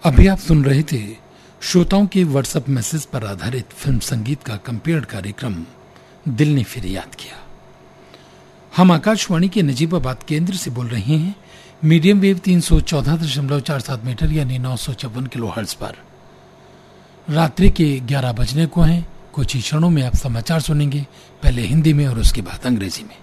अभी आप सुन रहे थे श्रोताओं के व्हाट्सएप मैसेज पर आधारित फिल्म संगीत का कंपेयर्ड कार्यक्रम दिल ने फिर याद किया। हम आकाशवाणी के नजीबाबाद केंद्र से बोल रहे हैं मीडियम वेव 314.47 मीटर यानी 954 किलोहर्ट्ज पर। रात्रि के 11 बजने को हैं। कुछ ही क्षणों में आप समाचार सुनेंगे, पहले हिंदी में और उसके बाद अंग्रेजी में।